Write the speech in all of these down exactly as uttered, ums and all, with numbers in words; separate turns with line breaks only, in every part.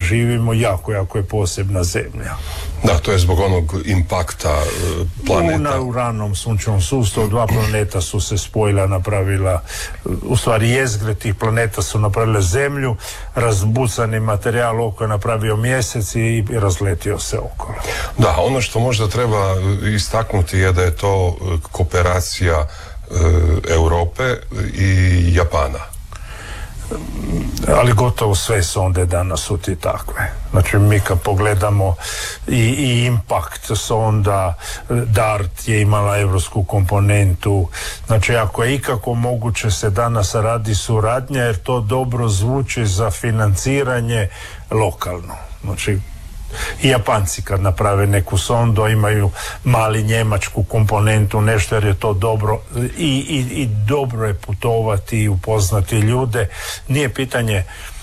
živimo, jako, jako je posebna zemlja.
Da, to je zbog onog impakta planeta.
U, u ranom sunčevom sustavu dva planeta su se spojila, napravila, u stvari jezgre tih planeta su napravile zemlju, razbucani materijal oko je napravio mjesec i razletio se okolo.
Da, ono što možda treba istaknuti je da je to kooperacija e, Europe i Japana.
Ali gotovo sve sonde danas su ti takve. Znači mi kad pogledamo i, i Impact sonda, DART je imala evropsku komponentu. Znači ako je ikako moguće se danas radi suradnja, jer to dobro zvuči za financiranje lokalno. Znači i Japanci kad naprave neku sondu imaju mali njemačku komponentu, nešto, jer je to dobro i, i, i dobro je putovati i upoznati ljude. Nije pitanje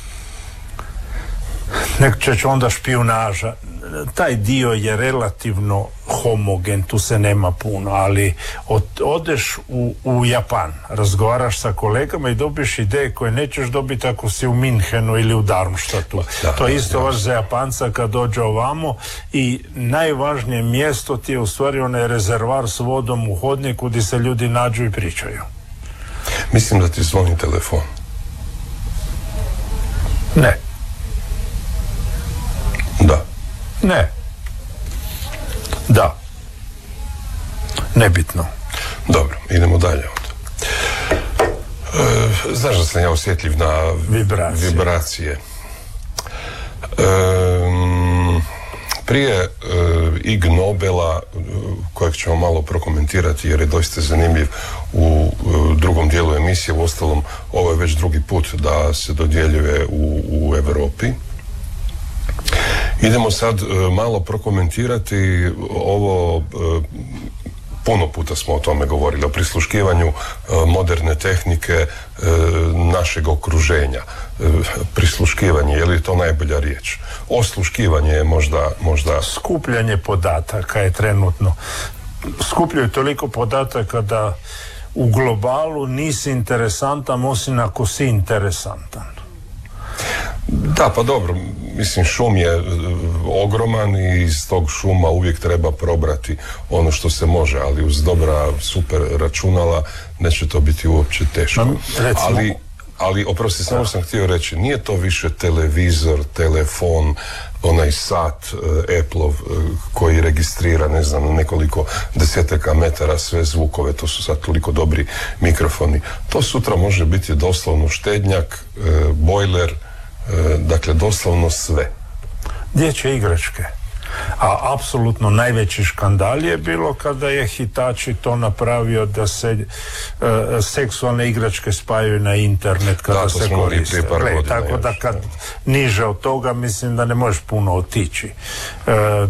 nek će onda špijunaža. Taj dio je relativno homogen, tu se nema puno, ali od, odeš u, u Japan, razgovaraš sa kolegama i dobiš ideje koje nećeš dobiti ako si u Minhenu ili u Darmstadtu. Da, to je isto vaš za Japanca kad dođe ovamo i najvažnije mjesto ti je u stvari onaj rezervar s vodom u hodniku gdje se ljudi nađu i pričaju.
Mislim da ti zvoni telefon.
Ne.
Da.
Ne. Da. Nebitno.
Dobro, idemo dalje onda. E, znaš da sam ja osjetljiv na
vibracije.
vibracije. E, prije e, Ig Nobela, kojeg ćemo malo prokomentirati jer je doista zanimljiv u e, drugom dijelu emisije, uostalom ovo je već drugi put da se dodjeljuje u, u Europi. Idemo sad e, malo prokomentirati ovo, e, puno puta smo o tome govorili, o prisluškivanju e, moderne tehnike e, našeg okruženja. E, prisluškivanje, je li to najbolja riječ? Osluškivanje je možda, možda...
Skupljanje podataka je trenutno. Skupljaju toliko podataka da u globalu nisi interesantan, osim ako si interesantan.
Da, pa dobro, mislim, šum je ogroman i iz tog šuma uvijek treba probrati ono što se može, ali uz dobra super računala neće to biti uopće teško.
Recimo,
ali, ali oprosti, samo sam htio reći, nije to više televizor, telefon, onaj sat uh, Apple-ov uh, koji registrira, ne znam, nekoliko desetaka metara sve zvukove, to su sad toliko dobri mikrofoni. To sutra može biti doslovno štednjak, uh, bojler, dakle doslovno sve.
Dječje igračke. A apsolutno najveći škandal je bilo kada je Hitachi to napravio da se uh, seksualne igračke spajaju na internet kada
da,
se koriste. Gle, tako još, da kad ne. Niže od toga mislim da ne možeš puno otići. Uh,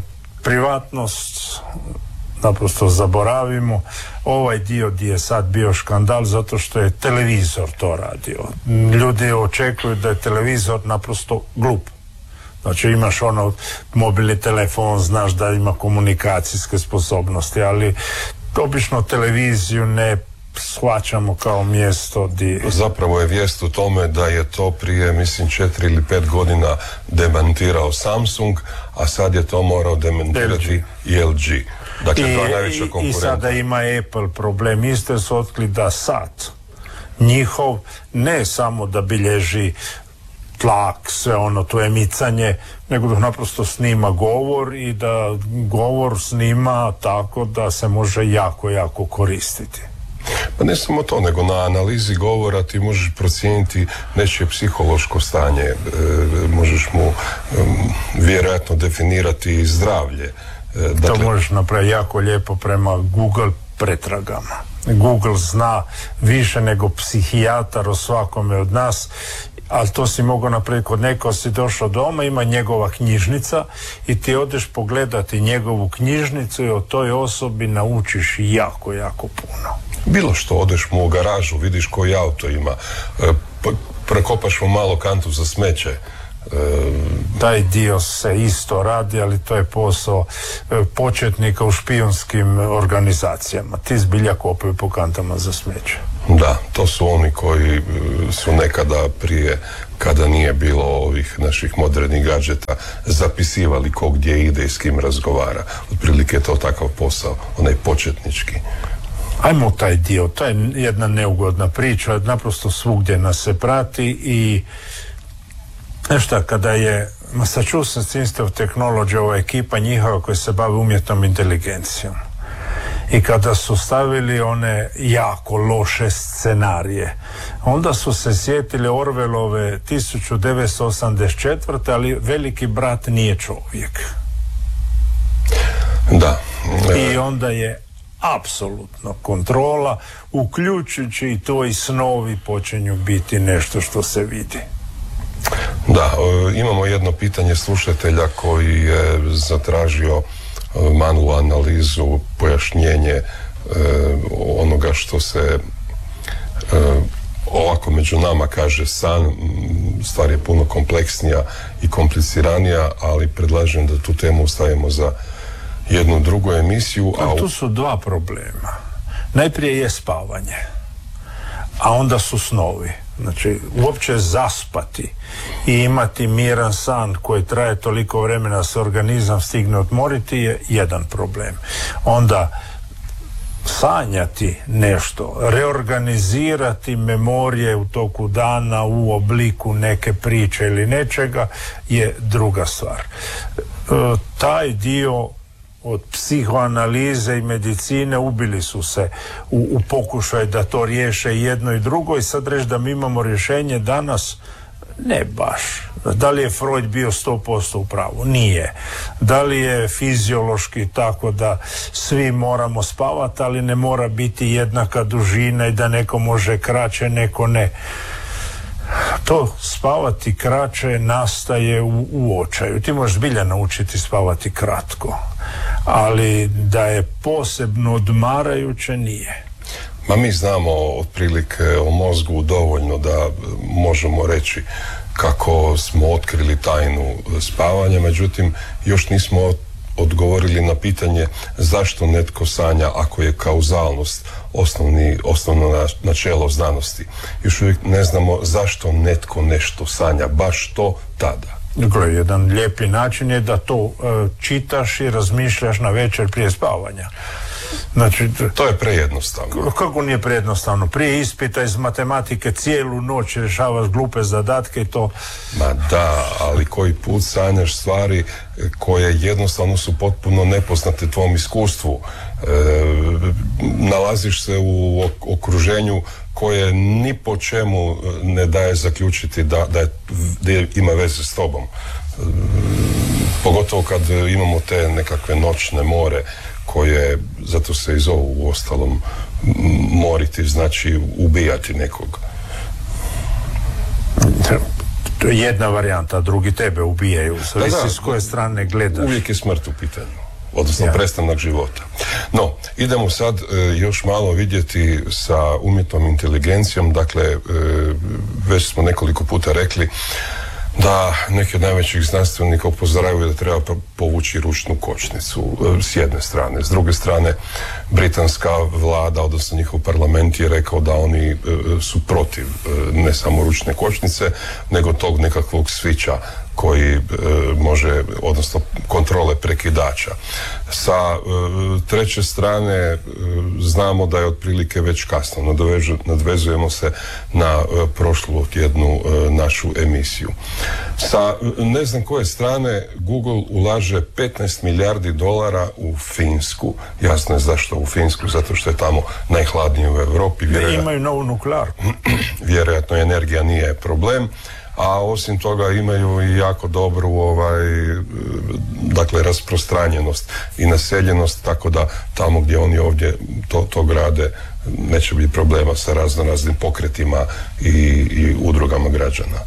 privatnost naprosto zaboravimo. Ovaj dio gdje je sad bio škandal zato što je televizor to radio. Ljudi očekuju da je televizor naprosto glup. Znači imaš ono mobilni telefon, znaš da ima komunikacijske sposobnosti, ali obično televiziju ne shvaćamo kao mjesto di...
Zapravo je vijest u tome da je to prije, mislim, četiri ili pet godina demantirao Samsung, a sad je to morao demantirati i L G. Dakle,
I,
to je najveća konkurencija.
I sada ima Apple problem. Isto su otkli da sat njihov ne samo da bilježi tlak, sve ono, to je micanje, nego da naprosto snima govor i da govor snima tako da se može jako, jako koristiti.
Pa ne samo to, nego na analizi govora ti možeš procijeniti nečije psihološko stanje, e, možeš mu e, vjerojatno definirati zdravlje. E,
dakle, to možeš napraviti jako lijepo prema Google pretragama. Google zna više nego psihijatar o svakome od nas, ali to si mogao napraviti kod neko, si došao doma, ima njegova knjižnica i ti odeš pogledati njegovu knjižnicu i o toj osobi naučiš jako, jako puno.
Bilo što, odeš mu u garažu, vidiš koji auto ima, e, prekopaš mu malo kantu za smeće. E,
Taj dio se isto radi, ali to je posao e, početnika u špijunskim organizacijama. Ti zbilja kopaju po kantama za smeće.
Da, to su oni koji su nekada prije, kada nije bilo ovih naših modernih gadžeta, zapisivali ko gdje ide i s kim razgovara. Otprilike je to takav posao, onaj početnički.
Ajmo taj dio, to je jedna neugodna priča, naprosto svugdje nas se prati i nešto, kada je Massachusetts Institute of Technology, ova ekipa njihova koja se bavi umjetnom inteligencijom, i kada su stavili one jako loše scenarije, onda su se sjetili Orwellove tisuću devetsto osamdeset četvrte. ali veliki brat nije čovjek.
Da.
I onda je apsolutno kontrola, uključujući i to i snovi počinju biti nešto što se vidi.
Da, imamo jedno pitanje slušatelja koji je zatražio malu analizu, pojašnjenje e, onoga što se e, ovako među nama kaže san. Stvar je puno kompleksnija i kompliciranija, ali predlažem da tu temu ostavimo za jednu drugu emisiju.
A u... tu su dva problema. Najprije je spavanje, a onda su snovi. Znači, uopće zaspati i imati miran san koji traje toliko vremena da se organizam stigne odmoriti je jedan problem. Onda sanjati nešto, reorganizirati memorije u toku dana u obliku neke priče ili nečega je druga stvar. E, taj dio od psihoanalize i medicine ubili su se u, u pokušaju da to riješe jedno i drugo, i sad reći da mi imamo rješenje danas, ne baš. Da li je Freud bio sto posto u pravu? Nije. Da li je fiziološki tako da svi moramo spavati, ali ne mora biti jednaka dužina i da neko može kraće, neko ne. To spavati kraće nastaje u, u očaju. Ti možeš zbilja naučiti spavati kratko, ali da je posebno odmarajuće nije.
Ma mi znamo otprilike o mozgu dovoljno da možemo reći kako smo otkrili tajnu spavanja, međutim još nismo odgovorili na pitanje zašto netko sanja ako je kauzalnost osnovni, osnovno načelo znanosti. Još uvijek ne znamo zašto netko nešto sanja, baš to tada.
Dakle, jedan lijepi način je da to e, čitaš i razmišljaš na večer prije spavanja. Znači,
to je prejednostavno.
Kako nije prejednostavno? Prije ispita iz matematike cijelu noć rješavaš glupe zadatke i to...
Ma da, ali koji put sanjaš stvari koje jednostavno su potpuno nepoznate tvom iskustvu. E, nalaziš se u okruženju koje ni po čemu ne daje zaključiti da, da, je, da ima veze s tobom. E, pogotovo kad imamo te nekakve noćne more koje, zato se i zovu u ostalom moriti, znači ubijati nekog.
To je jedna varijanta, drugi tebe ubijaju, zavisi s koje strane gledaš.
Uvijek je smrt u pitanju, odnosno ja. prestanak života. No, idemo sad e, još malo vidjeti sa umjetnom inteligencijom. Dakle, e, već smo nekoliko puta rekli da neki od najvećih znanstvenika upozoravaju da treba povući ručnu kočnicu s jedne strane. S druge strane, britanska vlada, odnosno njihov parlament je rekao da oni su protiv ne samo ručne kočnice, nego tog nekakvog svića koji e, može, odnosno kontrole prekidača. Sa e, treće strane e, znamo da je otprilike već kasno. Nadovežu, nadvezujemo se na e, prošlu tjednu e, našu emisiju. Sa ne znam koje strane Google ulaže petnaest milijardi dolara u Finsku. Jasno je zašto u Finsku, zato što je tamo najhladnije u Europi.
Vjerojatno, imaju novu nuklearku.
Vjerojatno energija nije problem. A osim toga imaju i jako dobru ovaj, dakle, rasprostranjenost i naseljenost, tako da tamo gdje oni ovdje to, to grade neće biti problema sa razno raznim pokretima i, i udrugama građana.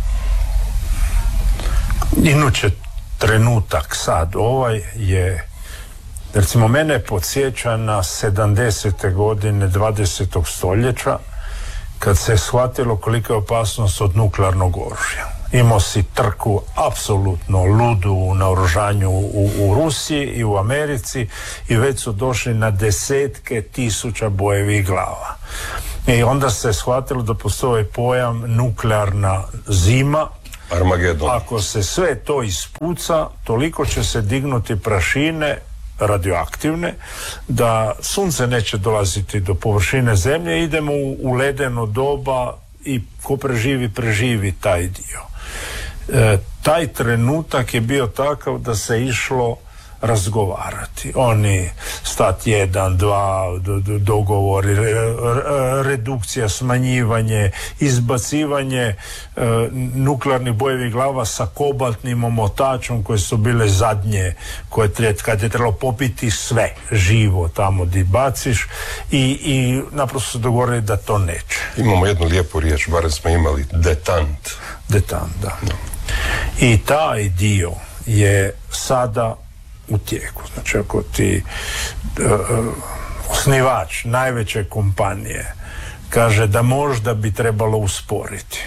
Inače, trenutak sad ovaj je, recimo, mene podsjeća na sedamdesete godine dvadesetog stoljeća, kad se je shvatilo kolika je opasnost od nuklearnog oružja. Imao si trku apsolutno ludu u naoružanju u, u Rusiji i u Americi i već su došli na desetke tisuća bojevih glava. I onda se shvatilo da postoji pojam nuklearna zima.
Armagedon.
Ako se sve to ispuca, toliko će se dignuti prašine radioaktivne, da sunce neće dolaziti do površine zemlje, idemo u, u ledeno doba i ko preživi, preživi taj dio. E, taj trenutak je bio takav da se išlo razgovarati. Oni stat jedan, dva, do, do, dogovori, re, re, redukcija, smanjivanje, izbacivanje e, nuklearnih bojevih glava sa kobaltnim omotačom koje su bile zadnje, koje tre, kad je trebalo popiti sve živo tamo di baciš i, i naprosto su dogovorili da to neće.
Imamo jednu lijepu riječ, barem smo imali, detant.
Detant, da. No. I taj dio je sada u tijeku. Znači, ako ti uh, osnivač najveće kompanije kaže da možda bi trebalo usporiti,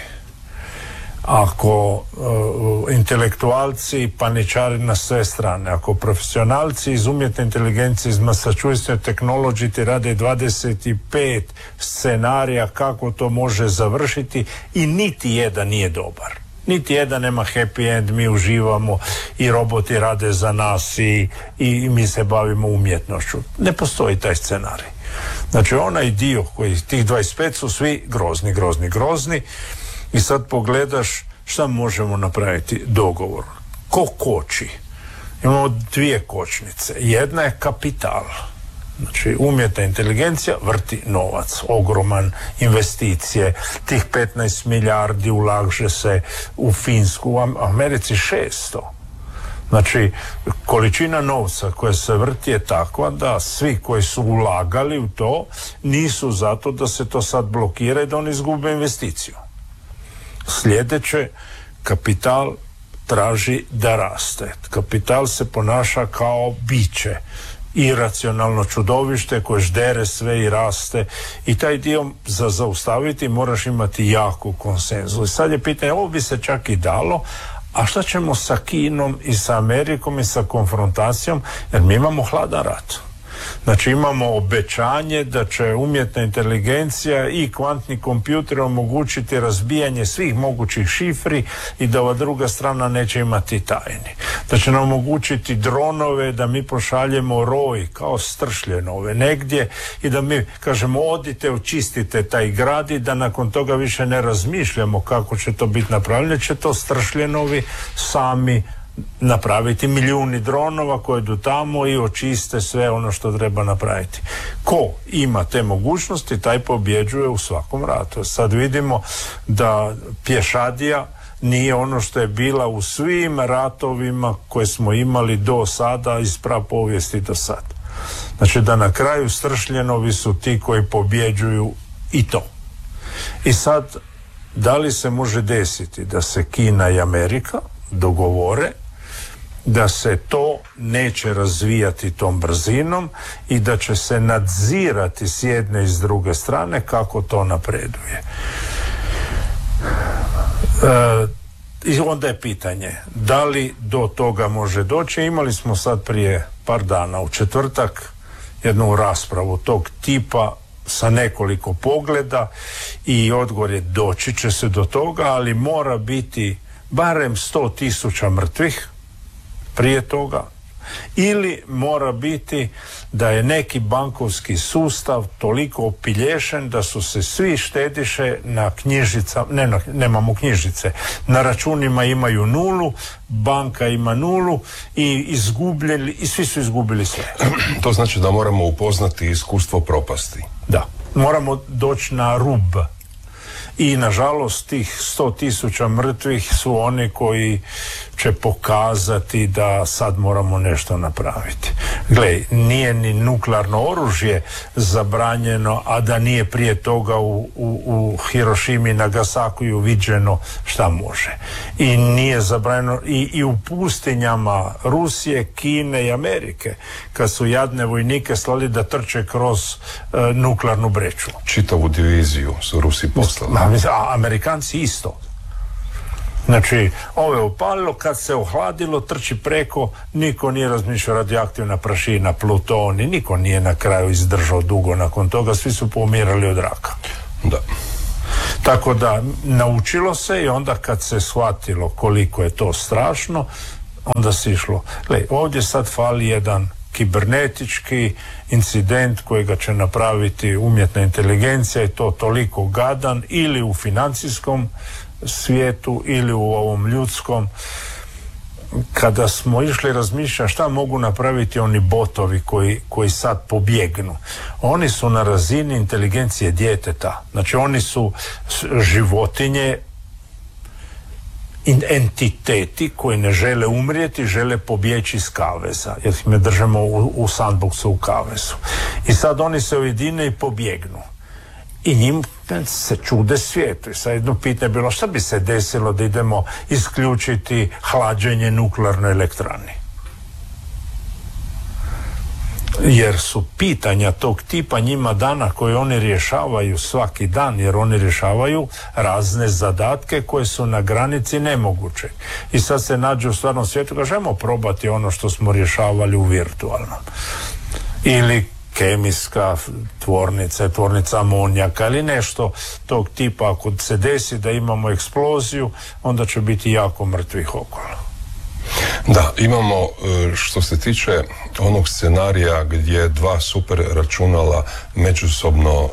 ako uh, intelektualci paničari na sve strane, ako profesionalci iz umjetne inteligencije iz Massachusetts Technology ti rade dvadeset pet scenarija kako to može završiti i niti jedan nije dobar. Niti jedan nema happy end, mi uživamo i roboti rade za nas i, i mi se bavimo umjetnošću. Ne postoji taj scenarij. Znači onaj dio koji tih dvadeset pet su svi grozni, grozni, grozni i sad pogledaš šta možemo napraviti dogovor. Ko koči? Imamo dvije kočnice. Jedna je kapital. Znači, umjetna inteligencija vrti novac, ogroman, investicije, tih petnaest milijardi ulaže se u Finsku, u Americi šesto. Znači, količina novca koja se vrti je takva da svi koji su ulagali u to nisu zato da se to sad blokira i da oni izgube investiciju. Sljedeće, kapital traži da raste. Kapital se ponaša kao biće, iracionalno čudovište koje ždere sve i raste i taj dio za zaustaviti moraš imati jaku konsenzus. I sad je pitanje, ovo bi se čak i dalo, a šta ćemo sa Kinom i sa Amerikom i sa konfrontacijom, jer mi imamo hladan rat. Znači imamo obećanje da će umjetna inteligencija i kvantni kompjuter omogućiti razbijanje svih mogućih šifri i da ova druga strana neće imati tajni. Da će nam omogućiti dronove, da mi pošaljemo roj kao stršljenove negdje i da mi kažemo odite, očistite taj grad i da nakon toga više ne razmišljamo kako će to biti napravljeno, će to stršljenovi sami napraviti, milijuni dronova koji idu tamo i očiste sve ono što treba napraviti. Ko ima te mogućnosti, taj pobjeđuje u svakom ratu. Sad vidimo da pješadija nije ono što je bila u svim ratovima koje smo imali do sada, iz prapovijesti do sad. Znači da na kraju stršljenovi su ti koji pobjeđuju i to. I sad, da li se može desiti da se Kina i Amerika dogovore da se to neće razvijati tom brzinom i da će se nadzirati s jedne i s druge strane kako to napreduje. E, i onda je pitanje da li do toga može doći. Imali smo sad prije par dana u četvrtak jednu raspravu tog tipa sa nekoliko pogleda i odgovor je doći će se do toga, ali mora biti barem sto tisuća mrtvih prije toga, ili mora biti da je neki bankovski sustav toliko opilješen da su se svi štediše na knjižicama, ne, na, nemamo knjižice, na računima imaju nulu, banka ima nulu i izgubljeni, i svi su izgubili sve.
To znači da moramo upoznati iskustvo propasti.
Da, moramo doći na rub. I nažalost tih sto tisuća mrtvih su oni koji će pokazati da sad moramo nešto napraviti. Gle, nije ni nuklearno oružje zabranjeno, a da nije prije toga u, u, u Hirošimi i Nagasakiju viđeno šta može. I nije zabranjeno i, i u pustinjama Rusije, Kine i Amerike, kad su jadne vojnike slali da trče kroz uh, nuklearnu breću.
Čitavu diviziju su Rusi poslali.
A Amerikanci isto. Znači, ovo je opalilo, kad se ohladilo, trči preko, niko nije razmišljao radioaktivna prašina, plutoni, niko nije na kraju izdržao dugo nakon toga, svi su poumirali od raka.
Da.
Tako da naučilo se i onda kad se shvatilo koliko je to strašno, onda se išlo. Gle, ovdje sad fali jedan kibernetički incident kojega će napraviti umjetna inteligencija i to toliko gadan ili u financijskom svijetu ili u ovom ljudskom. Kada smo išli razmišljati šta mogu napraviti oni botovi koji, koji sad pobjegnu, oni su na razini inteligencije djeteta. Znači oni su životinje, entiteti koji ne žele umrijeti, žele pobjeći iz kaveza, jer ih me držamo u, u sandboxu u kavezu. I sad oni se ujedine i pobjegnu. I njim se čude svijetu. I sad jedno pitanje je bilo šta bi se desilo da idemo isključiti hlađenje nuklearnoj elektrani. Jer su pitanja tog tipa njima dana koje oni rješavaju svaki dan, jer oni rješavaju razne zadatke koje su na granici nemoguće. I sad se nađu u stvarnom svijetu, kažemo probati ono što smo rješavali u virtualnom. Ili kemijska tvornica, tvornica amonijaka ili nešto tog tipa. Ako se desi da imamo eksploziju, onda će biti jako mrtvih okolo.
Da, imamo što se tiče onog scenarija gdje dva super računala međusobno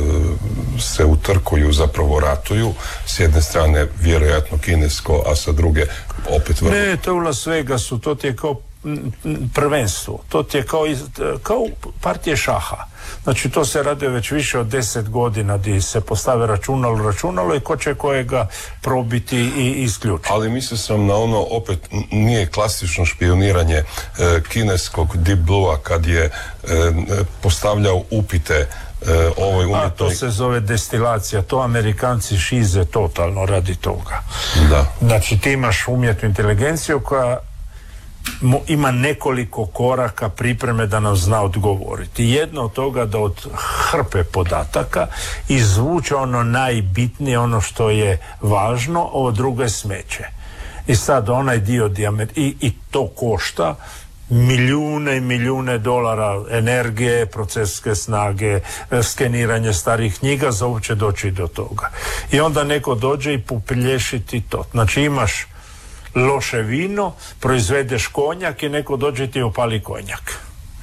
se utrkuju, zapravo ratuju. S jedne strane vjerojatno kinesko, a sa druge opet vrlo.
Ne, to u Las Vegasu, to ti je kao prvenstvo. To ti je kao, kao partije šaha. Znači to se radi već više od deset godina gdje se postave računalo računalo i ko će kojega probiti i isključiti.
Ali mislio sam na ono, opet nije klasično špioniranje e, kineskog Deep Blue-a kad je e, postavljao upite e, ovoj umjetnoj...
A to se zove destilacija, to Amerikanci šize totalno radi toga.
Da.
Znači ti imaš umjetnu inteligenciju koja ima nekoliko koraka pripreme da nam zna odgovoriti. Jedno od toga da od hrpe podataka izvuče ono najbitnije, ono što je važno, ovo drugo je smeće. I sad onaj dio diamet i, i to košta milijune i milijune dolara energije, procesorske snage, skeniranje starih knjiga za uopće doći do toga. I onda neko dođe i popilješiti to. Znači imaš loše vino, proizvedeš konjak i neko dođe ti opali konjak.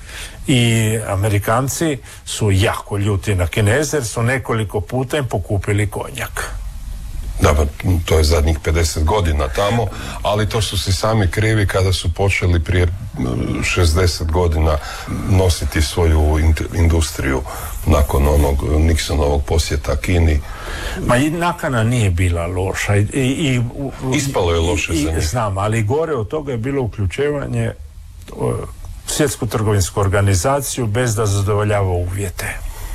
I Amerikanci su jako ljuti na Kineze jer su nekoliko puta im pokupili konjak.
Da, to je zadnjih pedeset godina tamo, ali to su si sami krivi kada su počeli prije šezdeset godina nositi svoju industriju nakon onog Nixonovog posjeta Kini.
Ma i nakana nije bila loša. I, i,
Ispalo je loše
i,
za njih.
Znam, ali gore od toga je bilo uključivanje o, svjetsku trgovinsku organizaciju bez da zadovoljava uvjete.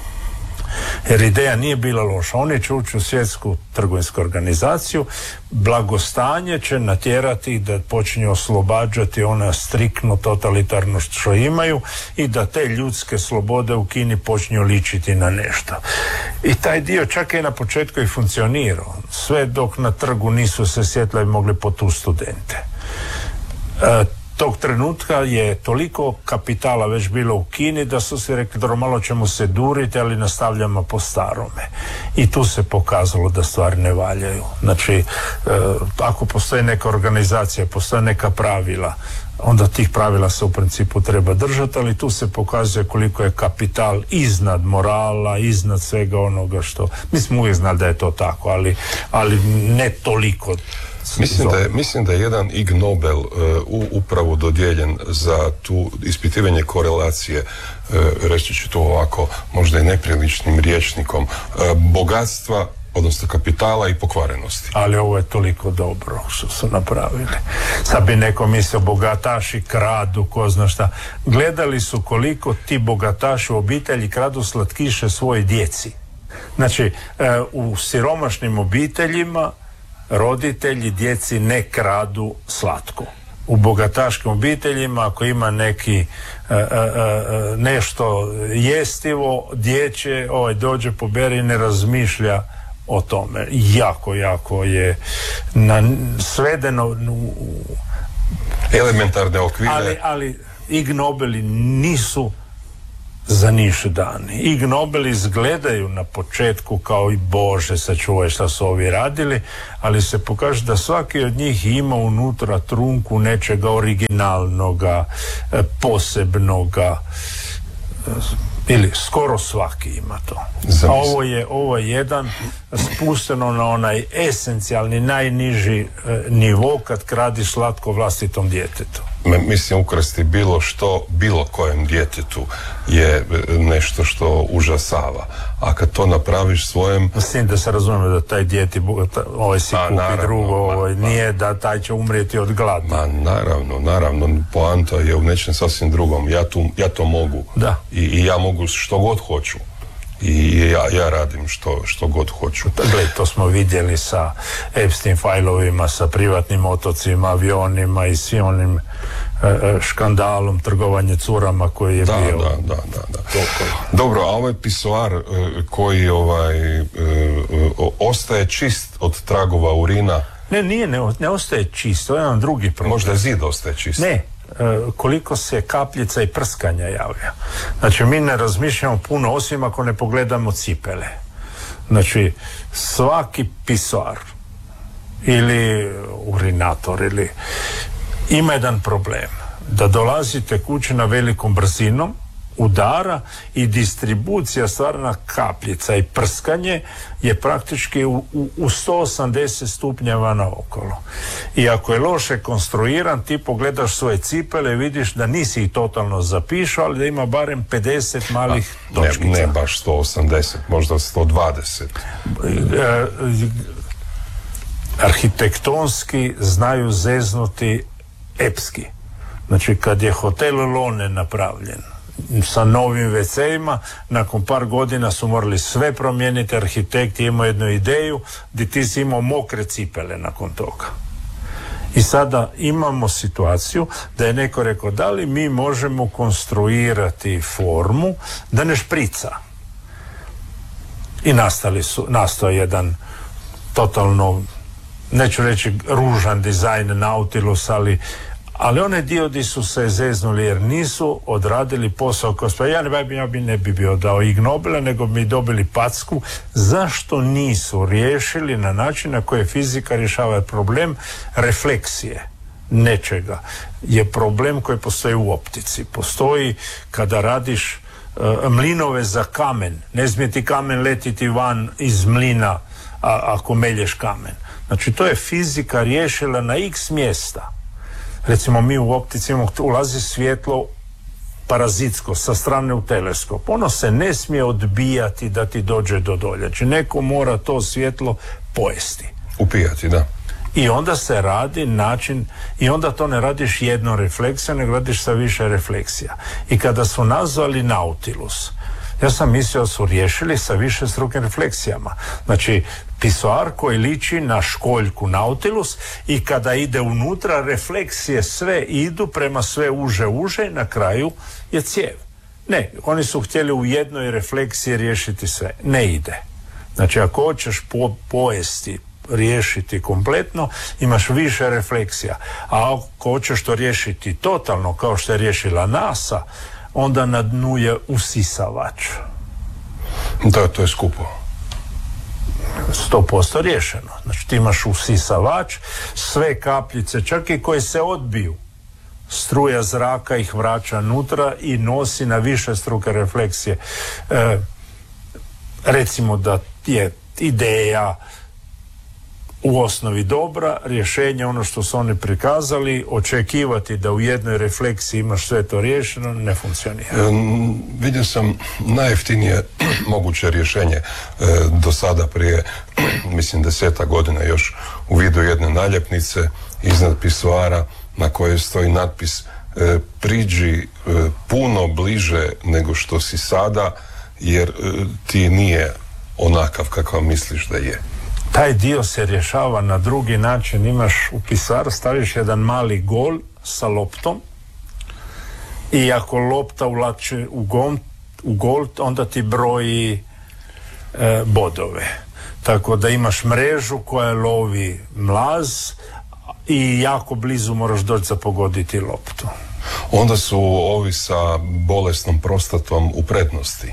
Jer ideja nije bila loša. Oni će ući u svjetsku trgovinsku organizaciju, blagostanje će natjerati da počinju oslobađati ona striktno totalitarno što imaju i da te ljudske slobode u Kini počinju ličiti na nešto. I taj dio čak je na početku i funkcionirao. Sve dok na trgu nisu se sjetili i mogli potu studente. E, Tog trenutka je toliko kapitala već bilo u Kini da su svi rekli da malo ćemo se duriti, ali nastavljamo po starome. I tu se pokazalo da stvari ne valjaju. Znači, e, ako postoji neka organizacija, postoje neka pravila, onda tih pravila se u principu treba držati, ali tu se pokazuje koliko je kapital iznad morala, iznad svega onoga što... Mi smo uvijek znali da je to tako, ali, ali ne toliko.
Mislim da, je, mislim da je jedan Ig Nobel uh, upravo dodijeljen za tu ispitivanje korelacije, uh, reći ću to ovako, možda i nepriličnim rječnikom, uh, bogatstva, odnosno kapitala i pokvarenosti.
Ali ovo je toliko dobro što su napravili. Sad bi neko mislio bogataši kradu, ko zna šta. Gledali su koliko ti bogataši u obitelji kradu slatkiše svoje djeci. Znači, uh, u siromašnim obiteljima roditelji djeci ne kradu slatko. U bogataškim obiteljima ako ima neki e, e, e, nešto jestivo, dječje, ovaj dođe poberi i ne razmišlja o tome. Jako, jako je na, svedeno u
elementarne okvire.
Ali, ali Ig Nobeli nisu za niš dani. Ig Nobel izgledaju na početku kao i Bože, sačuvaj šta su ovi radili, ali se pokaže da svaki od njih ima unutra trunku nečega originalnoga, posebnoga, ili skoro svaki ima to. A ovo je, ovo je jedan spusteno na onaj esencijalni, najniži e, nivo kad kradi slatko vlastitom djetetu.
Mislim, ukrasti bilo što, bilo kojem djetetu je nešto što užasava. A kad to napraviš svojem...
Mislim da se razumije da taj djeti, ovaj si kupi naravno, drugo, ovaj, ma, nije da taj će umrijeti od glada.
Ma naravno, naravno, poanta je u nečem sasvim drugom. Ja, tu, ja to mogu.
Da.
I, I ja mogu što god hoću. I ja, ja radim što, što god hoću.
Gle, to smo vidjeli sa Epstein fajlovima, sa privatnim otocima, avionima i svim onim e, škandalom trgovanje curama koji je
da,
bio.
Da, da, da, da. Dobro, a ovaj pisoar e, koji ovaj, e, o, ostaje čist od tragova urina?
Ne, nije, ne, ne ostaje čist, to je jedan drugi problem.
Možda zid ostaje čist?
Ne. Koliko se kapljica i prskanja javlja. Znači, mi ne razmišljamo puno, osim ako ne pogledamo cipele. Znači, svaki pisoar ili urinator ili ima jedan problem. Da dolazite kući na velikom brzinom, udara i distribucija stvarna kapljica i prskanje je praktički u, u, u sto osamdeset stupnjeva naokolo. I ako je loše konstruiran, ti pogledaš svoje cipele i vidiš da nisi ih totalno zapišao, ali da ima barem pedeset malih
A,
točkica.
Ne, ne baš sto osamdeset, možda sto dvadeset.
E, arhitektonski znaju zeznuti epski. Znači, kad je hotel Lone napravljen sa novim ve ce-ima, nakon par godina su morali sve promijeniti, arhitekt je imao jednu ideju gdje ti si imao mokre cipele nakon toga. I sada imamo situaciju da je neko rekao, da li mi možemo konstruirati formu da ne šprica. I nastali su, nastao jedan totalno, neću reći ružan dizajn Nautilus, ali ali one dio di su se zeznuli jer nisu odradili posao kao sve. Ja ne bi, ja bi ne bi bio dao Ig Nobela, nego bi dobili packu zašto nisu riješili na način na koji fizika rješava problem refleksije nečega. Je problem koji postoji u optici. Postoji kada radiš uh, mlinove za kamen. Ne smije ti kamen letiti van iz mlina a, ako melješ kamen. Znači, to je fizika riješila na x mjesta. Recimo, mi u optici imamo, ulazi svjetlo parazitsko sa strane u teleskop. Ono se ne smije odbijati da ti dođe do dolje. Znači, neko mora to svjetlo pojesti.
Upijati, da.
I onda se radi način, i onda to ne radiš jedno refleksija, nego radiš sa više refleksija. I kada su nazvali Nautilus, ja sam mislio da su riješili sa više strukim refleksijama. Znači, pisoar koji liči na školjku Nautilus i kada ide unutra, refleksije sve idu prema sve uže uže i na kraju je cijev. Ne, oni su htjeli u jednoj refleksiji riješiti sve. Ne ide. Znači, ako hoćeš po, pojesti, riješiti kompletno, imaš više refleksija. A ako hoćeš to riješiti totalno, kao što je riješila NASA, onda na dnu je usisavač.
Da, to je skupo.
sto posto riješeno. Znači, ti imaš usisavač, sve kapljice, čak i koje se odbiju, struja zraka ih vraća nutra i nosi na više struke refleksije. E, recimo da je ideja u osnovi dobra, rješenje ono što su oni prikazali, očekivati da u jednoj refleksiji imaš sve to riješeno, ne funkcionira.
E, vidio sam najjeftinije moguće rješenje e, do sada prije, mislim, deseta godina još u vidu jedne naljepnice iznad pisoara na kojoj stoji natpis e, priđi e, puno bliže nego što si sada, jer e, ti nije onakav kakav misliš da je.
Taj dio se rješava na drugi način. Imaš u pisaru, staviš jedan mali gol sa loptom i ako lopta ulače u, gom, u gol, onda ti broji e, bodove. Tako da imaš mrežu koja lovi mlaz i jako blizu moraš doći za pogoditi loptu.
Onda su ovi sa bolesnom prostatom u prednosti.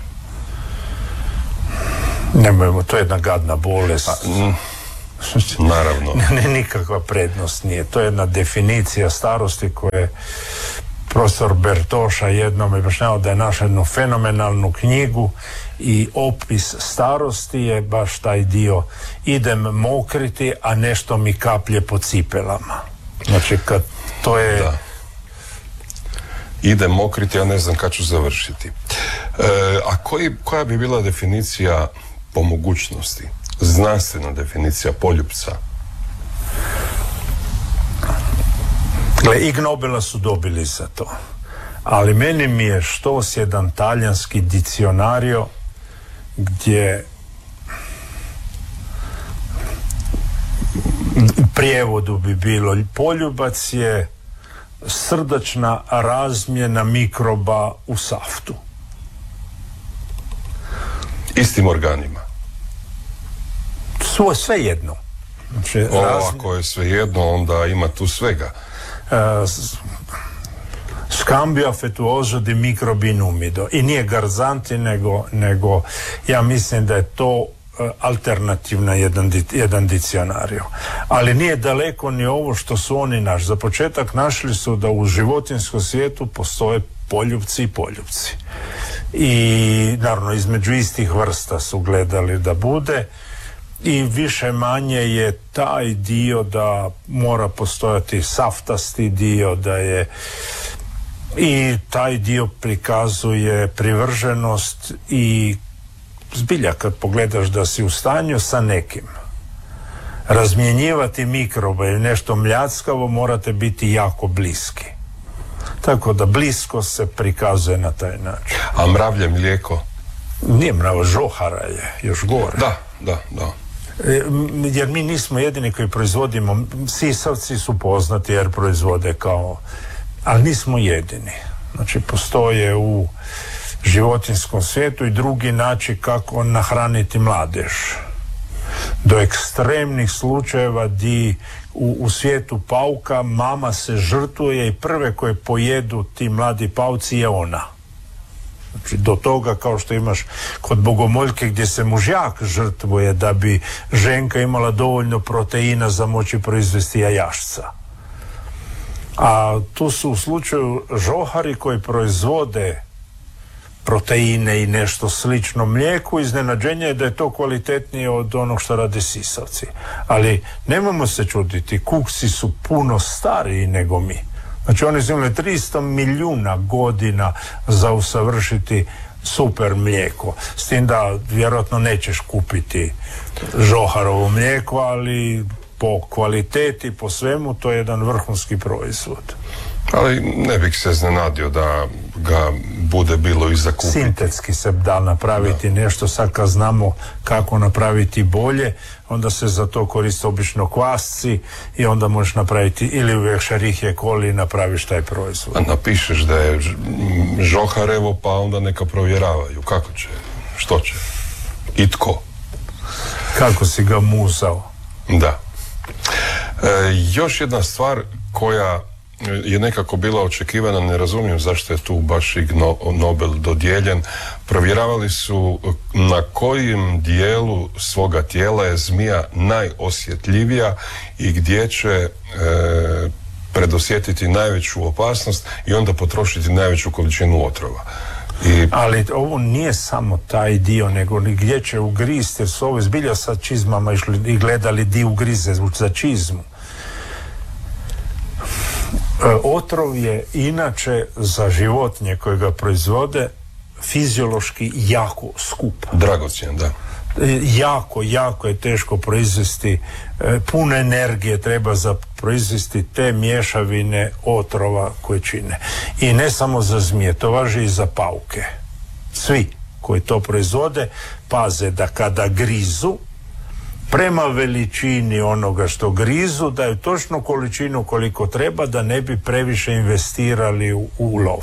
Nemojmo, to je jedna gadna bolest.
A, mm, naravno.
Ne, nikakva prednost nije. To je jedna definicija starosti koja je profesor Bertoša jednom objašnjavao da je našao jednu fenomenalnu knjigu i opis starosti je baš taj dio: idem mokriti, a nešto mi kaplje po cipelama. Znači, kad to je...
Da. Idem mokriti, ja ne znam kad ću završiti. E, a koji, koja bi bila definicija po mogućnosti, znanstvena definicija poljupca?
Gle, Ig Nobela su dobili za to. Ali meni mi je štos jedan talijanski dikcionario gdje u prijevodu bi bilo: poljubac je srdačna razmjena mikroba u saftu.
Istim organima?
Svo, sve jedno. Znači,
o,
razmi...
ako je sve jedno, onda ima tu svega.
Uh, Scambio affettuoso di microbi in umido. I nije garzanti, nego, nego ja mislim da je to uh, alternativna jedan, jedan dikcionario. Ali nije daleko ni ovo što su oni naš. Za početak našli su da u životinjskom svijetu postoje poljupci i poljupci. I naravno između istih vrsta su gledali da bude, i više manje je taj dio da mora postojati saftasti dio, da je, i taj dio prikazuje privrženost i zbilja kad pogledaš da si u stanju sa nekim razmjenjivati mikrobe ili nešto mljackavo, morate biti jako bliski. Tako da blisko se prikazuje na taj način.
A mravlje mlijeko?
Nije mravo, žohara je još gore.
Da, da, da.
Jer mi nismo jedini koji proizvodimo. Sisavci su poznati jer proizvode kao, ali nismo jedini. Znači postoje u životinjskom svijetu i drugi način kako nahraniti mladež. Do ekstremnih slučajeva di u, u svijetu pauka mama se žrtvuje i prve koje pojedu ti mladi pauci je ona. Znači, do toga kao što imaš kod bogomoljke gdje se mužjak žrtvuje da bi ženka imala dovoljno proteina za moći proizvesti jajašca. A tu su u slučaju žohari koji proizvode proteine i nešto slično mlijeku, iznenađenje je da je to kvalitetnije od onog što rade sisavci. Ali nemojmo se čuditi, kuksi su puno stariji nego mi. Znači oni su imali tristo milijuna godina za usavršiti super mlijeko. S tim da vjerojatno nećeš kupiti žoharovo mlijeko, ali po kvaliteti, po svemu, to je jedan vrhunski proizvod.
Ali ne bih se iznenadio da ga bude bilo i za kupiti.
Sintetski se da napraviti da. Nešto, sad kad znamo kako napraviti bolje, onda se za to koriste obično kvasci i onda možeš napraviti ili u Escherichia coli napraviš taj proizvod.
A napišeš da je žoharevo, pa onda neka provjeravaju. Kako će? Što će? I tko?
Kako si ga muzao?
Da. E, još jedna stvar koja je nekako bila očekivana, ne razumijem zašto je tu baš Ig Nobel dodijeljen. Provjeravali su na kojem dijelu svoga tijela je zmija najosjetljivija i gdje će e, predosjetiti najveću opasnost i onda potrošiti najveću količinu otrova. I... Ali
ovo nije samo taj dio, nego gdje će ugristi, jer su ovo zbilja sa čizmama išli i gledali di ugrize za čizmu. Otrov je inače za životinje koje ga proizvode fiziološki jako skup.
Dragocjen, da.
Jako, jako je teško proizvesti, puno energije treba za proizvesti te mješavine otrova koje čine. I ne samo za zmije, to važi i za pauke. Svi koji to proizvode paze da kada grizu, prema veličini onoga što grizu, daju točno količinu koliko treba da ne bi previše investirali u, u lov.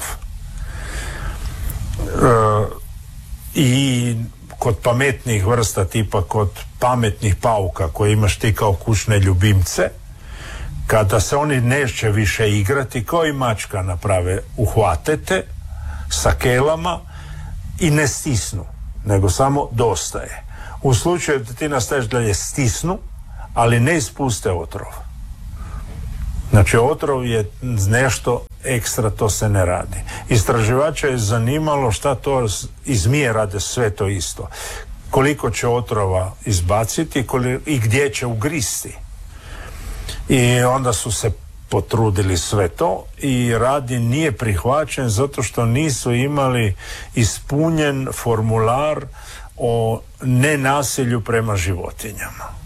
E, I kod pametnih vrsta, tipa kod pametnih pauka koje imaš ti kao kućne ljubimce, kada se oni neće više igrati, kao i mačka naprave, uhvatete sa kelama i ne stisnu, nego samo dosta je. U slučaju da ti nastaviš dalje stisnu, ali ne ispuste otrov. Znači, otrov je nešto ekstra, to se ne radi. Istraživača je zanimalo šta to, i zmije rade sve to isto. Koliko će otrova izbaciti i gdje će ugristi. I onda su se potrudili sve to i radi nije prihvaćen zato što nisu imali ispunjen formular o nenasilju prema životinjama.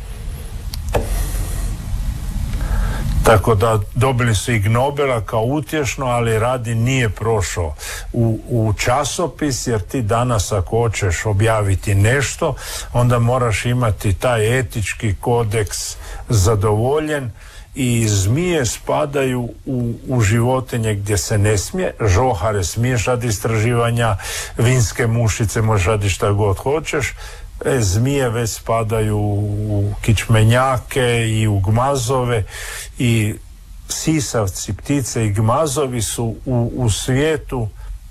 Tako da dobili su ig Nobela kao utješno, ali radi nije prošao u, u časopis, jer ti danas ako hoćeš objaviti nešto, onda moraš imati taj etički kodeks zadovoljen i zmije spadaju u, u životinje gdje se ne smije, žohare smiješ radi istraživanja, vinske mušice možeš radi šta god hoćeš, e, zmije već spadaju u kičmenjake i u gmazove i sisavci, ptice i gmazovi su u, u svijetu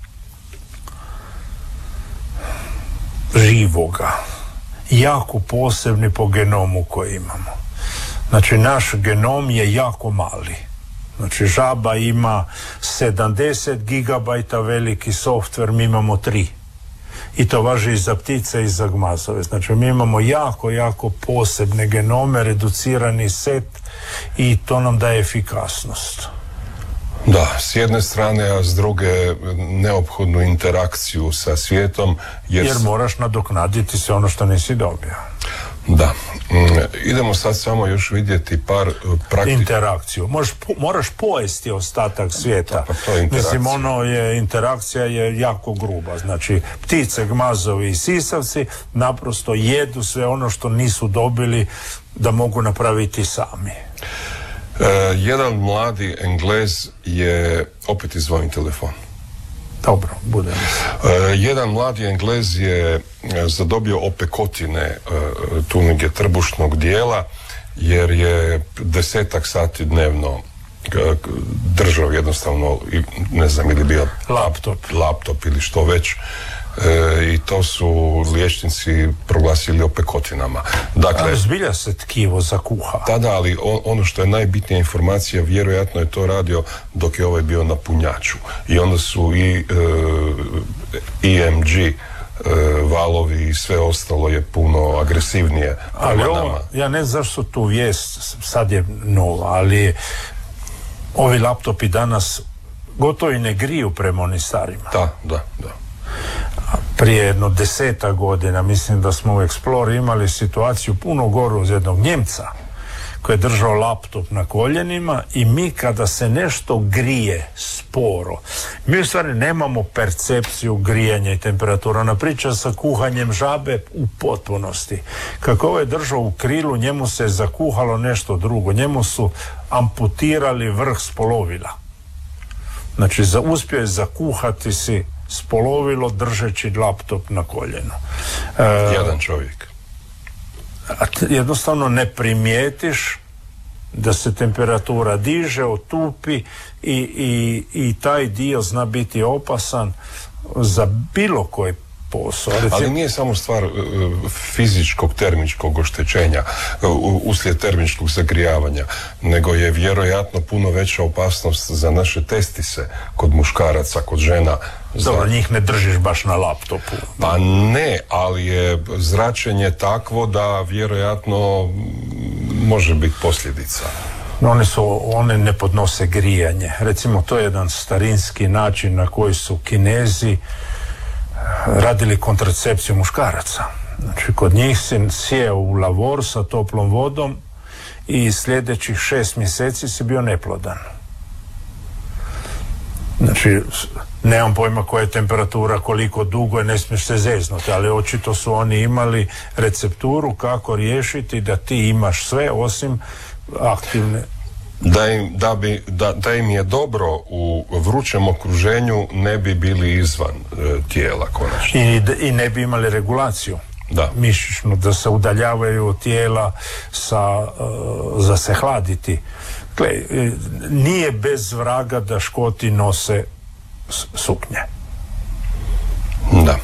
živoga jako posebni po genomu koji imamo. Znači, naš genom je jako mali. Znači, žaba ima sedamdeset gigabajta veliki softver, mi imamo tri. I to važi i za ptice i za gmazove. Znači, mi imamo jako, jako posebne genome, reducirani set i to nam daje efikasnost.
Da, s jedne strane, a s druge neophodnu interakciju sa svijetom. Jer,
jer moraš nadoknaditi sve ono što nisi dobio.
Da. Mm, idemo sad samo još vidjeti par praktičnih...
Interakciju. Možeš, moraš pojesti ostatak svijeta.
Da, pa to je interakcija.
Mislim, ono je, interakcija je jako gruba. Znači, ptice, gmazovi i sisavci naprosto jedu sve ono što nisu dobili da mogu napraviti sami.
E, jedan mladi Englez je opet izvojio telefon.
Dobro, bude mi se.
E, jedan mladi Englez je zadobio opekotine e, tu negdje trbušnog dijela, jer je desetak sati dnevno e, držao jednostavno, ne znam, ili bio
laptop,
laptop ili što već. E, i to su liječnici proglasili opekotinama. Dakle,
ali zbilja se tkivo zakuha.
Tada, ali on, ono što je najbitnija informacija, vjerojatno je to radio dok je ovaj bio na punjaču. I onda su i e, E M G e, valovi i sve ostalo je puno agresivnije.
Ali ovo, ja ne znam zašto tu vijest, sad je nova, ali ovi laptopi danas gotovo i ne griju prema onim starima.
Da, da, da.
Prije jedno deseta godina mislim da smo u Explorer imali situaciju puno goru uz jednog Njemca koji je držao laptop na koljenima i mi kada se nešto grije sporo, mi u stvari nemamo percepciju grijanja i temperatura. Ona priča sa kuhanjem žabe u potpunosti. Kako ovo je držao u krilu, njemu se je zakuhalo nešto drugo. Njemu su amputirali vrh spolovila. Znači, za, uspio je zakuhati si spolovilo držeći laptop na koljenu. E,
Jedan čovjek.
Jednostavno ne primijetiš da se temperatura diže, otupi i, i, i taj dio zna biti opasan za bilo koji posao. Recimo,
ali nije samo stvar uh, fizičkog termičkog oštećenja uh, uslijed termičkog zagrijavanja, nego je vjerojatno puno veća opasnost za naše testise kod muškaraca, kod žena.
Dobro, njih ne držiš baš na laptopu.
Pa ne, ali je zračenje takvo da vjerojatno može biti posljedica.
One, su, one ne podnose grijanje. Recimo, to je jedan starinski način na koji su Kinezi radili kontracepciju muškaraca. Znači, kod njih se sjeo u lavor sa toplom vodom i sljedećih šest mjeseci si bio neplodan. Znači, nemam pojma koja je temperatura, koliko dugo je, ne smiješ se zeznuti, ali očito su oni imali recepturu kako riješiti da ti imaš sve osim aktivne.
Da im, da, bi, da, da im je dobro u vrućem okruženju, ne bi bili izvan e, tijela konačno.
I, I ne bi imali regulaciju.
Da.
Mišićnu, da se udaljavaju od tijela sa, uh, za se hladiti. Gle, nije bez vraga da Škoti nose suknje.
Da.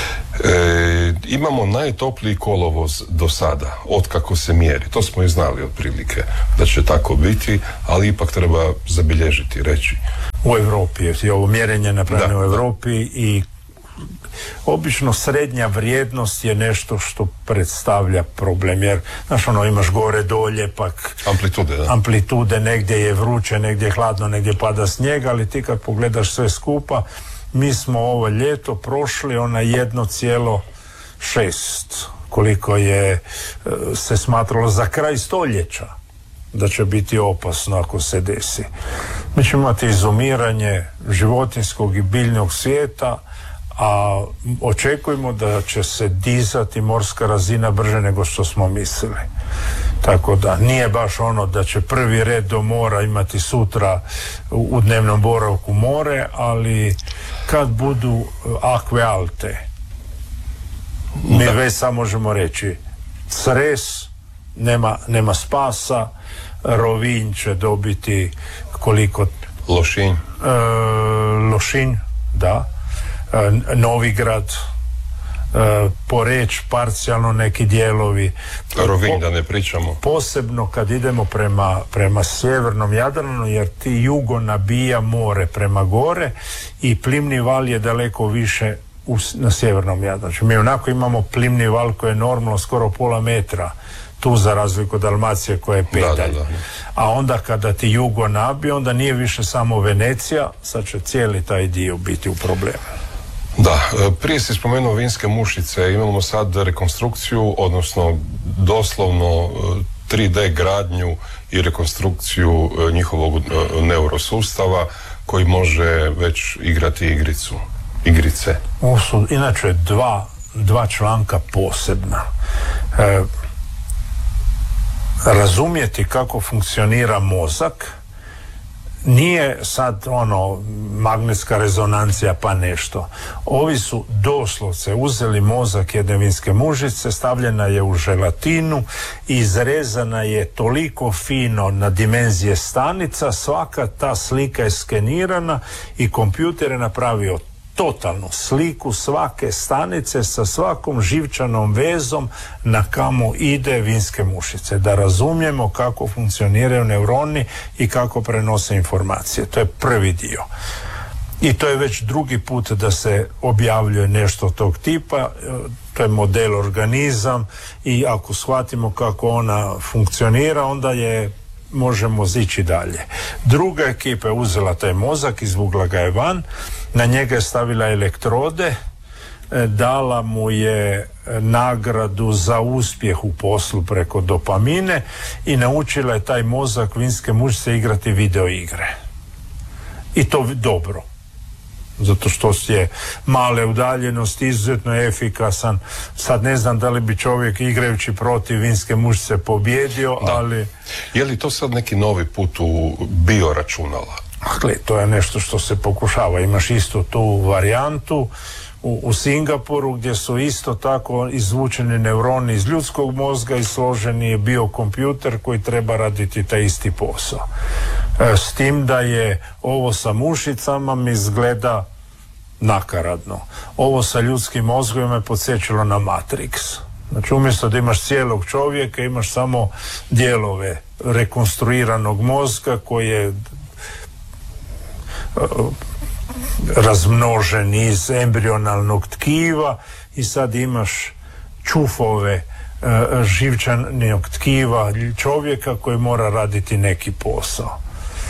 E, imamo najtopliji kolovoz do sada, otkako se mjeri. To smo i znali otprilike da će tako biti, ali ipak treba zabilježiti, reći.
U Europi je ovo mjerenje napravljeno u Europi i obično srednja vrijednost je nešto što predstavlja problem, jer znaš ono, imaš gore dolje, pak
amplitude, da.
amplitude, negdje je vruće, negdje je hladno, negdje pada snijeg, ali ti kad pogledaš sve skupa, mi smo ovo ljeto prošli ona jedno cijelo šest, koliko je se smatralo za kraj stoljeća da će biti opasno ako se desi. Mi ćemo imati izumiranje životinjskog i biljnog svijeta, a očekujemo da će se dizati morska razina brže nego što smo mislili. Tako da nije baš ono da će prvi red do mora imati sutra u dnevnom boravku more, ali kad budu akve alte, mi da. Već samo možemo reći Cres, nema, nema spasa, Rovinj će dobiti koliko...
Lošinj.
E, Lošinj, da. E, Novigrad, e, Poreč, parcijalno neki dijelovi.
Rovinj, da ne pričamo.
Posebno kad idemo prema, prema sjevernom Jadranu, jer ti jugo nabija more prema gore i plimni val je daleko više u, na sjevernom Jadranu. Mi onako imamo plimni val koji je normalno skoro pola metra tu, za razliku od Dalmacije koja je pedalj. Da, da, da. A onda kada ti jugo nabije, onda nije više samo Venecija, sad će cijeli taj dio biti u problemu.
Da, prije si spomenuo vinske mušice, imamo sad rekonstrukciju, odnosno doslovno tri D gradnju i rekonstrukciju njihovog neurosustava koji može već igrati igricu, igrice.
Ovo su inače dva, dva članka posebna. E, razumjeti kako funkcionira mozak nije sad ono magnetska rezonancija pa nešto. Ovi su doslovce uzeli mozak jedne vinske mušice, stavljena je u želatinu i izrezana je toliko fino na dimenzije stanica, svaka ta slika je skenirana i kompjuter je napravio totalnu sliku svake stanice sa svakom živčanom vezom na kamo ide vinske mušice, da razumijemo kako funkcioniraju neuroni i kako prenose informacije. To je prvi dio. I to je već drugi put da se objavljuje nešto tog tipa. To je model organizam i ako shvatimo kako ona funkcionira, onda je možemo ići dalje. Druga ekipa je uzela taj mozak, izvukla ga je van, na njega je stavila elektrode, dala mu je nagradu za uspjeh u poslu preko dopamine i naučila je taj mozak vinske mušice igrati video igre. I to dobro. Zato što je male udaljenosti, izuzetno efikasan. Sad ne znam da li bi čovjek igrajući protiv vinske mušice pobjedio, da. Ali...
Je li to sad neki novi put u bioračunala?
Gle, to je nešto što se pokušava. Imaš isto tu varijantu u, u Singapuru gdje su isto tako izvučeni neuroni iz ljudskog mozga i složeni je biokompjuter koji treba raditi taj isti posao. E, s tim da je ovo sa mušicama mi izgleda nakaradno. Ovo sa ljudskim mozgom je podsjećalo na Matrix. Znači umjesto da imaš cijelog čovjeka, imaš samo dijelove rekonstruiranog mozga koji je razmnožen iz embrionalnog tkiva i sad imaš čufove uh, živčanog tkiva čovjeka koji mora raditi neki posao.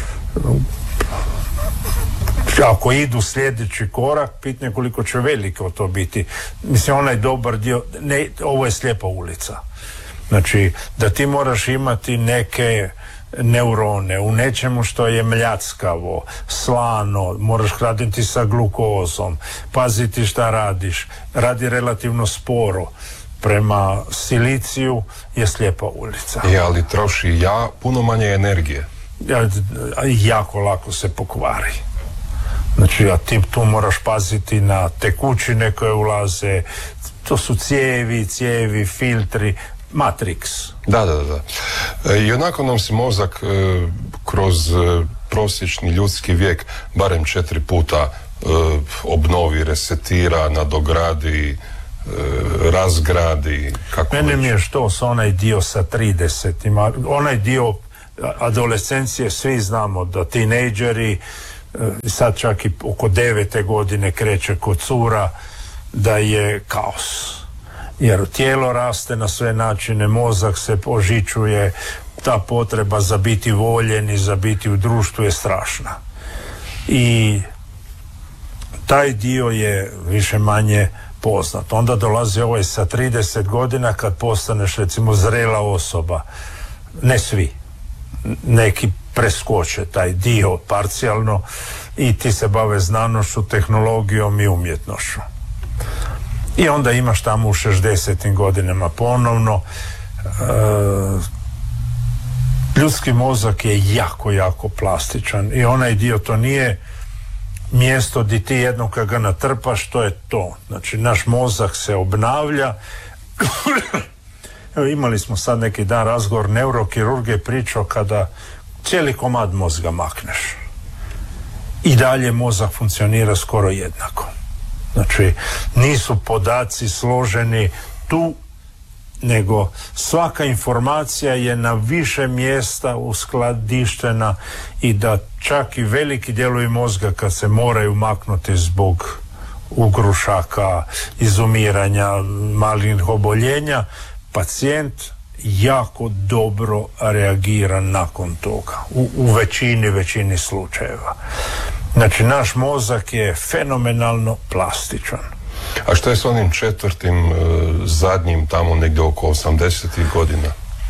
Ako idu sljedeći korak, pitanje koliko će veliko to biti. Mislim, onaj dobar dio, ne, ovo je slijepa ulica. Znači, da ti moraš imati neke neurone u nečemu što je mljackavo, slano, moraš hraniti sa glukozom, paziti šta radiš, radi relativno sporo. Prema siliciju je slijepa ulica.
Je, ali troši ja puno manje energije.
Ja, jako lako se pokvari. Znači, a ti tu moraš paziti na tekućine koje ulaze, to su cijevi, cijevi, filtri, Matrix.
Da, da, da. E, I onako nam se mozak e, kroz prosječni ljudski vijek barem četiri puta obnovi, resetira, nadogradi, razgradi, kako
Mene
već.
mi je što s onaj dio sa tridesetima, onaj dio adolescencije, svi znamo da tinejdžeri, sad čak i oko devete godine kreće kod cura, da je kaos. Jer tijelo raste na sve načine, mozak se ožičuje, ta potreba za biti voljen i za biti u društvu je strašna. I taj dio je više manje poznat. Onda dolazi ovaj sa trideset godina kad postaneš recimo zrela osoba. Ne svi. Neki preskoče taj dio parcijalno i ti se bave znanošću, tehnologijom i umjetnošću. I onda imaš tamo u šezdesetim godinama ponovno e, ljudski mozak je jako, jako plastičan i onaj dio, to nije mjesto gdje ti jednom kad ga natrpaš, to je to. Znači, naš mozak se obnavlja. Evo, imali smo sad neki dan razgovor, neurokirurg je pričao kada cijeli komad mozga makneš. I dalje mozak funkcionira skoro jednako. Znači, nisu podaci složeni tu, nego svaka informacija je na više mjesta uskladištena i da čak i veliki dijelovi mozga kad se moraju maknuti zbog ugrušaka, izumiranja, malignih oboljenja, pacijent jako dobro reagira nakon toga. U, u većini, većini slučajeva. Znači, naš mozak je fenomenalno plastičan.
A što je s onim četvrtim, zadnjim, tamo negdje oko osamdesetih godina?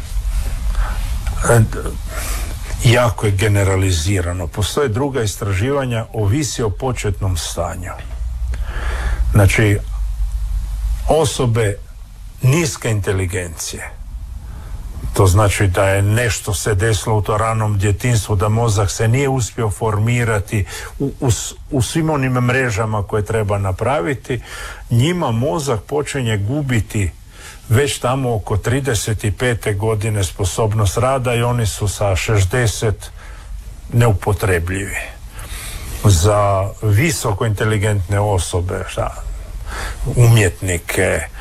Jako je generalizirano. Postoje druga istraživanja, ovisi o početnom stanju. Znači, osobe niske inteligencije, to znači da je nešto se desilo u to ranom djetinjstvu, da mozak se nije uspio formirati u, u, u svim onim mrežama koje treba napraviti, njima mozak počinje gubiti već tamo oko trideset pete godine sposobnost rada i oni su sa šezdeset neupotrebljivi. Za visoko inteligentne osobe, šta, umjetnike,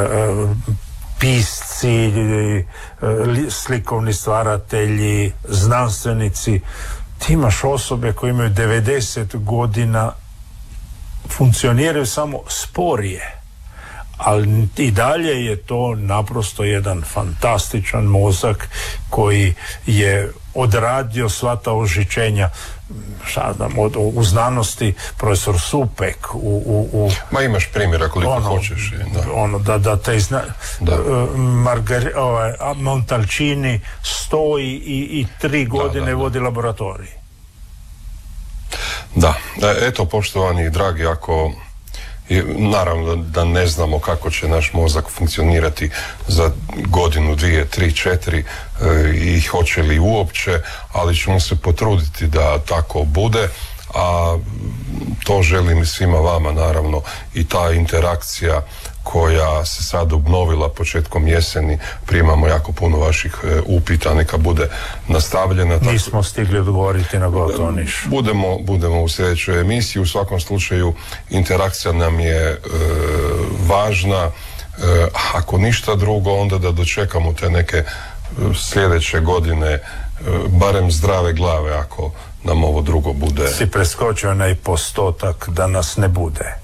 pisci, slikovni stvaratelji, znanstvenici, ti imaš osobe koje imaju devedeset godina, funkcioniraju samo sporije, ali i dalje je to naprosto jedan fantastičan mozak koji je odradio sva ta ožičenja. Šta znam, od, u znanosti profesor Supek u, u, u
Ma imaš primjera koliko
ono,
hoćeš. Da.
Ono, da, da te izna...
Da.
Margar... ovaj, Montalcini stoji i, i tri godine
da, da, da.
vodi laboratorij.
Da, eto, poštovani dragi, ako I naravno da ne znamo kako će naš mozak funkcionirati za godinu, dvije, tri, četiri e, i hoće li uopće, ali ćemo se potruditi da tako bude, a to želim i svima vama naravno, i ta interakcija koja se sad obnovila početkom jeseni, primamo jako puno vaših e, upita, neka bude nastavljena.
Nismo tako, stigli odgovoriti na gotovo niš.
Budemo, budemo u sljedećoj emisiji. U svakom slučaju interakcija nam je e, važna. E, ako ništa drugo, onda da dočekamo te neke e, sljedeće godine e, barem zdrave glave, ako nam ovo drugo bude.
Si preskočio onaj postotak da nas ne bude.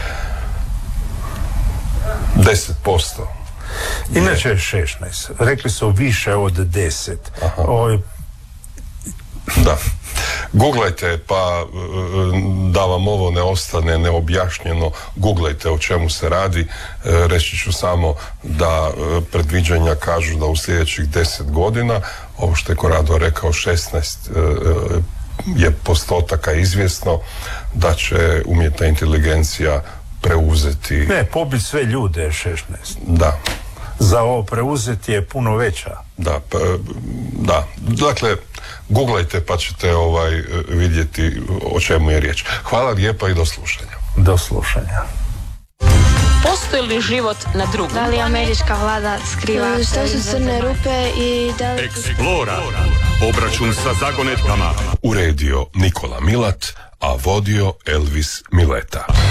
deset posto.
Inače je šesnaest. Rekli su više od deset. Ovo...
Da. Googlajte, pa da vam ovo ne ostane neobjašnjeno, googlajte o čemu se radi. Reći ću samo da predviđanja kažu da u sljedećih deset godina, ovo što je Korado rekao, šesnaest je postotaka izvjesno da će umjetna inteligencija preuzeti...
Ne, pobiti sve ljude je šesnaest.
Da.
Za ovo preuzeti je puno veća.
Da, pa, da. Dakle, googlajte pa ćete ovaj, vidjeti o čemu je riječ. Hvala lijepa i do slušanja.
Do slušanja.
Postoji li život na drugom?
Da li američka vlada skriva?
Što su crne rupe i da li...
Eksplora. Obračun sa zagonetkama.
Uredio Nikola Milat, a vodio Elvis Mileta.